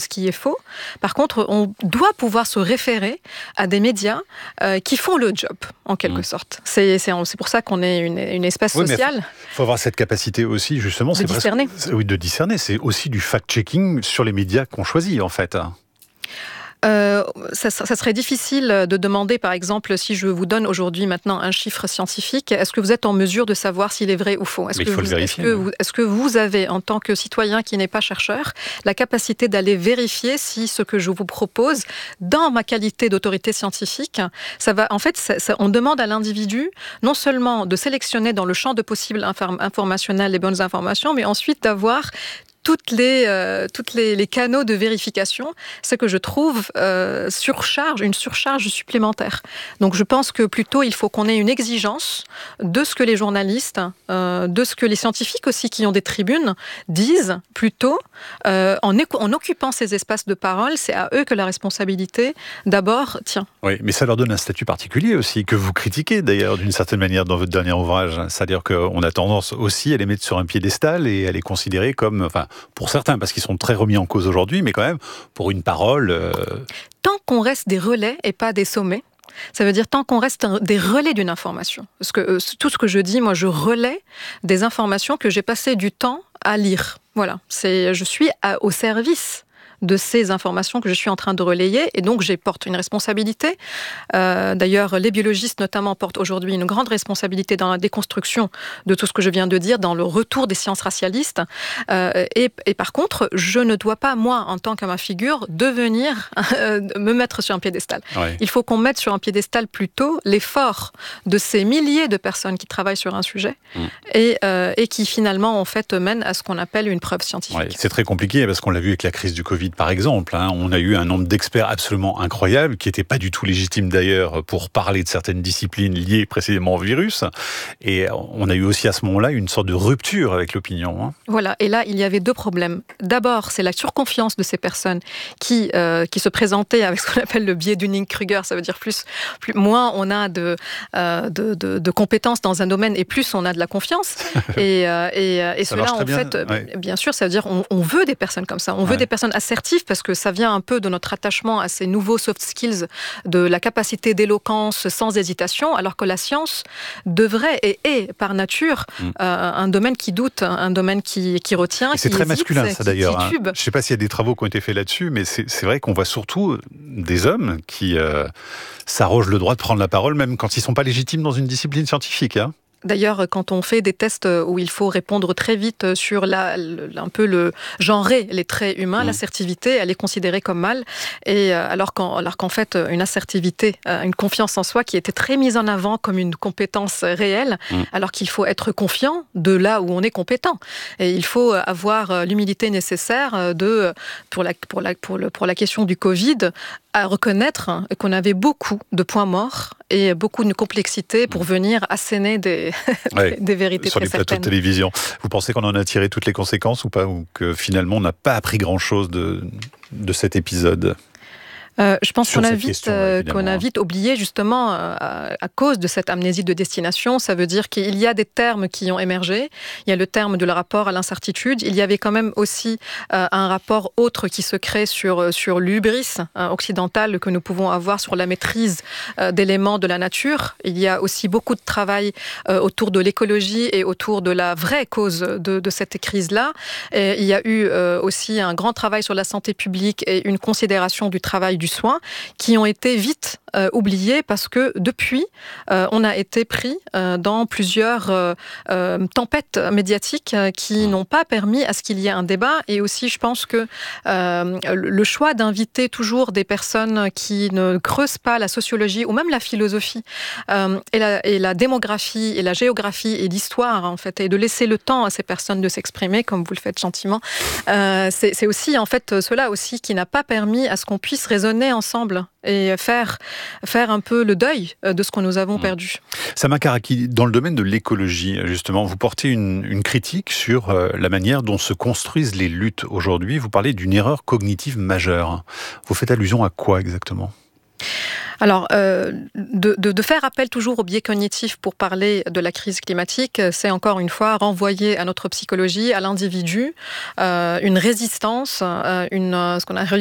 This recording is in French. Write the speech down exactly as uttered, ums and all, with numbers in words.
qui est faux. Par contre, on doit pouvoir se référer à des médias euh, qui font le job, en quelque mmh. sorte. C'est, c'est, c'est pour ça qu'on est une, une espèce oui, sociale. Il faut avoir cette capacité aussi, justement. De c'est discerner. Presque, oui, de discerner. C'est aussi du fact-checking sur les médias qu'on choisit, en fait. Euh, ça, ça serait difficile de demander, par exemple, si je vous donne aujourd'hui maintenant un chiffre scientifique, est-ce que vous êtes en mesure de savoir s'il est vrai ou faux ? Est-ce Mais que il faut vous, le vérifier. Est-ce que, vous, est-ce que vous avez, en tant que citoyen qui n'est pas chercheur, la capacité d'aller vérifier si ce que je vous propose, dans ma qualité d'autorité scientifique, ça va, en fait, ça, ça, on demande à l'individu non seulement de sélectionner dans le champ de possibles inform- informationnels les bonnes informations, mais ensuite d'avoir toutes les euh, toutes les, les canaux de vérification, ce que je trouve euh, surcharge, une surcharge supplémentaire. Donc je pense que plutôt il faut qu'on ait une exigence de ce que les journalistes, euh, de ce que les scientifiques aussi qui ont des tribunes disent plutôt euh, en, éco- en occupant ces espaces de parole, c'est à eux que la responsabilité d'abord tient. Oui, mais ça leur donne un statut particulier aussi, que vous critiquez d'ailleurs d'une certaine manière dans votre dernier ouvrage. C'est-à-dire qu'on a tendance aussi à les mettre sur un piédestal et à les considérer comme, enfin, pour certains, parce qu'ils sont très remis en cause aujourd'hui, mais quand même, pour une parole... Euh... Tant qu'on reste des relais et pas des sommets, ça veut dire tant qu'on reste un, des relais d'une information. Parce que euh, tout ce que je dis, moi, je relais des informations que j'ai passé du temps à lire. Voilà, c'est, je suis à, au service de ces informations que je suis en train de relayer, et donc je porte une responsabilité. Euh, d'ailleurs, les biologistes notamment portent aujourd'hui une grande responsabilité dans la déconstruction de tout ce que je viens de dire, dans le retour des sciences racialistes. Euh, et, et par contre, je ne dois pas, moi, en tant que ma figure, devenir, euh, me mettre sur un piédestal. Ouais. Il faut qu'on mette sur un piédestal plutôt l'effort de ces milliers de personnes qui travaillent sur un sujet mmh. et, euh, et qui finalement, en fait, mènent à ce qu'on appelle une preuve scientifique. Ouais, c'est très compliqué parce qu'on l'a vu avec la crise du Covid, par exemple. Hein, on a eu un nombre d'experts absolument incroyable, qui n'étaient pas du tout légitimes d'ailleurs pour parler de certaines disciplines liées précisément au virus. Et on a eu aussi à ce moment-là une sorte de rupture avec l'opinion. Hein. Voilà, et là, il y avait deux problèmes. D'abord, c'est la surconfiance de ces personnes qui, euh, qui se présentaient avec ce qu'on appelle le biais Dunning-Kruger. Ça veut dire plus, plus moins on a de, euh, de, de, de compétences dans un domaine et plus on a de la confiance. et euh, et, et cela, en bien, fait, ouais. bien sûr, ça veut dire on, on veut des personnes comme ça. On veut ouais. des personnes assertives parce que ça vient un peu de notre attachement à ces nouveaux soft skills, de la capacité d'éloquence sans hésitation, alors que la science devrait et est par nature mm. euh, un domaine qui doute, un domaine qui, qui retient, et c'est qui très hésite, masculin, ça qui, d'ailleurs. Qui hein. Je ne sais pas s'il y a des travaux qui ont été faits là-dessus, mais c'est, c'est vrai qu'on voit surtout des hommes qui euh, s'arrogent le droit de prendre la parole, même quand ils ne sont pas légitimes dans une discipline scientifique. Hein. D'ailleurs, quand on fait des tests où il faut répondre très vite sur la, le, un peu le genrer les traits humains, mmh. l'assertivité, elle est considérée comme mal. Et alors qu'en, alors qu'en fait, une assertivité, une confiance en soi qui était très mise en avant comme une compétence réelle, mmh. alors qu'il faut être confiant de là où on est compétent. Et il faut avoir l'humilité nécessaire de, pour la, pour la, pour le, pour la question du Covid, à reconnaître qu'on avait beaucoup de points morts et beaucoup de complexité pour venir asséner des, ouais, des vérités sur très les plateaux certaines. de télévision. Vous pensez qu'on en a tiré toutes les conséquences ou pas, ou que finalement on n'a pas appris grand-chose de, de cet épisode ? Euh, je pense qu'on a, vite, question, euh, qu'on a vite oublié, justement, euh, à, à cause de cette amnésie de destination. Ça veut dire qu'il y a des termes qui ont émergé. Il y a le terme de le rapport à l'incertitude. Il y avait quand même aussi euh, un rapport autre qui se crée sur, sur l'hubris hein, occidentale que nous pouvons avoir sur la maîtrise euh, d'éléments de la nature. Il y a aussi beaucoup de travail euh, autour de l'écologie et autour de la vraie cause de, de cette crise-là. Et il y a eu euh, aussi un grand travail sur la santé publique et une considération du travail du soin qui ont été vite euh, oubliés parce que depuis, euh, on a été pris euh, dans plusieurs euh, euh, tempêtes médiatiques euh, qui n'ont pas permis à ce qu'il y ait un débat. Et aussi, je pense que euh, le choix d'inviter toujours des personnes qui ne creusent pas la sociologie ou même la philosophie euh, et, la, et la démographie et la géographie et l'histoire, en fait, et de laisser le temps à ces personnes de s'exprimer, comme vous le faites gentiment, euh, c'est, c'est aussi, en fait, cela aussi qui n'a pas permis à ce qu'on puisse raisonner ensemble et faire, faire un peu le deuil de ce que nous avons perdu. Sama Karaki, dans le domaine de l'écologie, justement, vous portez une, une critique sur la manière dont se construisent les luttes aujourd'hui. Vous parlez d'une erreur cognitive majeure. Vous faites allusion à quoi exactement ? Alors, euh, de, de, de faire appel toujours au biais cognitif pour parler de la crise climatique, c'est encore une fois renvoyer à notre psychologie, à l'individu, euh, une résistance, euh, une, ce qu'on a